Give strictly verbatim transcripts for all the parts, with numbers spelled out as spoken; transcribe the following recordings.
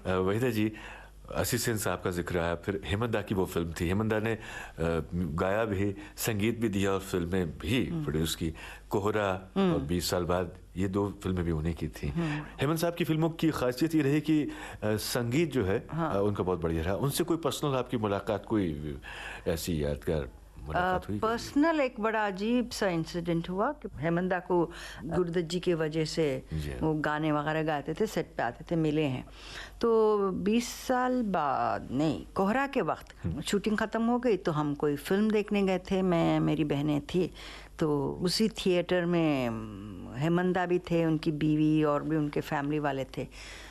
वहीदा जी, असी सेन साहब का जिक्र आया, फिर हेमंत दा की वो फिल्म थी, हेमंत दा ने गाया भी, संगीत भी दिया और फिल्में भी प्रोड्यूस की, कोहरा और बीस साल बाद, ये दो फिल्में भी उन्हीं की थी। हेमंत साहब की फिल्मों की खासियत ये रही कि संगीत जो है हाँ। उनका बहुत बढ़िया रहा। उनसे कोई पर्सनल आपकी मुलाकात, कोई ऐसी यादगार मुलाकात हुई? पर्सनल एक बड़ा अजीब सा इंसिडेंट हुआ कि हेमंत दा को गुरुदत्त जी की वजह से वो गाने वगैरह गाते थे, सेट पे आते थे, मिले हैं। तो बीस साल बाद, नहीं, कोहरा के वक्त शूटिंग ख़त्म हो गई तो हम कोई फिल्म देखने गए थे, मैं मेरी बहनें थी। तो उसी थिएटर में हेमंत दा भी थे, उनकी बीवी और भी उनके फैमिली वाले थे।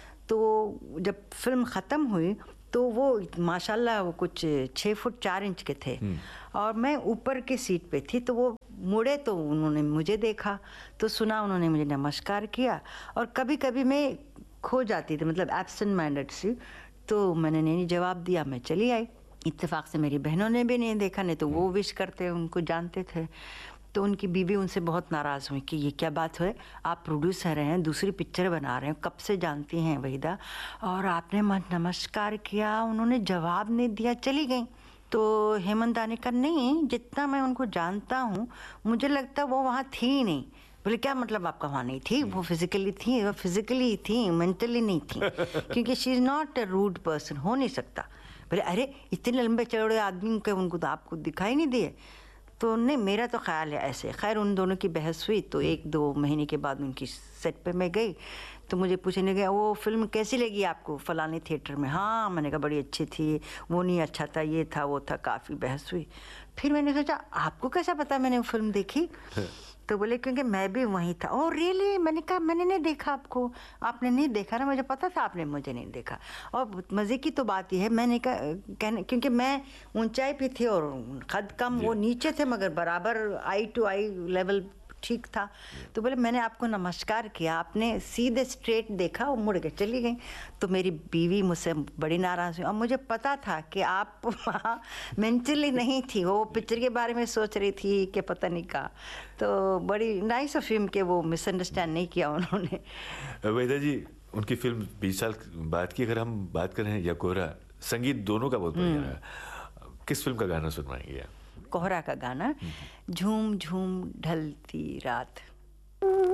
तो जब फिल्म ख़त्म हुई तो वो माशाल्लाह वो कुछ छः फुट चार इंच के थे और मैं ऊपर की सीट पे थी। तो वो मुड़े तो उन्होंने मुझे देखा, तो सुना, उन्होंने मुझे नमस्कार किया। और कभी कभी मैं खो जाती थी, मतलब एब्सेंट माइंडेड सी, तो मैंने नहीं जवाब दिया, मैं चली आई। इत्तेफाक से मेरी बहनों ने भी नहीं देखा, नहीं तो वो विश करते, उनको जानते थे। तो उनकी बीवी उनसे बहुत नाराज़ हुई कि ये क्या बात है, आप प्रोड्यूसर हैं, दूसरी पिक्चर बना रहे हैं, कब से जानती हैं वहीदा, और आपने नमस्कार किया, उन्होंने जवाब नहीं दिया, चली गई। तो हेमंत दा ने कहा, नहीं, जितना मैं उनको जानता हूँ मुझे लगता वो वहाँ थी ही नहीं। बोले, क्या मतलब आपका वहाँ नहीं थी? वो फिजिकली थी, वो फिजिकली थी, मेंटली नहीं थी, क्योंकि she is not a rude person, हो नहीं सकता। बोले, अरे इतने लंबे चौड़े आदमी के उनको तो आपको दिखाई नहीं दिए? तो नहीं, मेरा तो ख्याल है ऐसे। खैर उन दोनों की बहस हुई, तो एक दो महीने के बाद उनकी सेट पे मैं गई, तो मुझे पूछने गया, वो फिल्म कैसी लगी आपको फलाने थिएटर में? हाँ, मैंने कहा बड़ी अच्छी थी, वो नहीं अच्छा था, ये था, वो था, काफ़ी बहस हुई। फिर मैंने सोचा, आपको कैसा पता मैंने वो फिल्म देखी? तो बोले, क्योंकि मैं भी वहीं था। Oh really? मैंने कहा, मैंने नहीं देखा आपको। आपने नहीं देखा ना? मुझे पता था आपने मुझे नहीं देखा। और मज़े की तो बात यह है, मैंने कहा, कहने क्योंकि मैं ऊंचाई पे थी और कद कम, वो नीचे थे, मगर बराबर आई टू आई लेवल ठीक था। तो बोले, मैंने आपको नमस्कार किया, आपने सीधे स्ट्रेट देखा और मुड़ के चली गई। तो मेरी बीवी मुझसे बड़ी नाराज़ हुई, और मुझे पता था कि आप वहाँ मेंटली नहीं थी, वो पिक्चर के बारे में सोच रही थी कि पता नहीं कहा। तो बड़ी नाइस ऑफ हिम कि वो मिसअंडरस्टैंड नहीं किया उन्होंने। वहीदा जी, उनकी फिल्म बीस साल बाद की अगर हम बात करें, या कोहरा, संगीत दोनों का बहुत बढ़िया रहा। किस फिल्म का गाना सुनवाएंगे आप? कोहरा का गाना, झूम झूम ढलती रात।